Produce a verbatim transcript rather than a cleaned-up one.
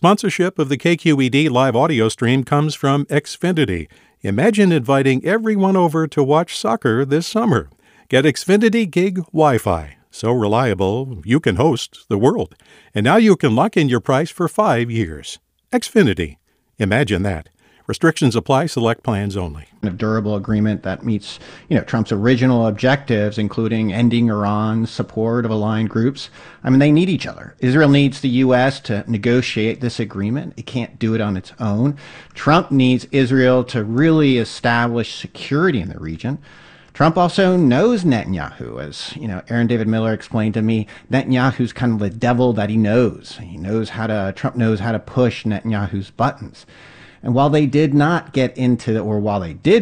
Sponsorship of the K Q E D live audio stream comes from Xfinity. Imagine inviting everyone over to watch soccer this summer. Get Xfinity Gig Wi-Fi. So reliable, you can host the world. And now you can lock in your price for five years. Xfinity. Imagine that. Restrictions apply. Select plans only. A durable agreement that meets, you know, Trump's original objectives, including ending Iran's support of aligned groups. I mean, they need each other. Israel needs the U S to negotiate this agreement. It can't do it on its own. Trump needs Israel to really establish security in the region. Trump also knows Netanyahu. As you know, Aaron David Miller explained to me, Netanyahu's kind of the devil that he knows. He knows how to, Trump knows how to push Netanyahu's buttons. And while they did not get into, or while they did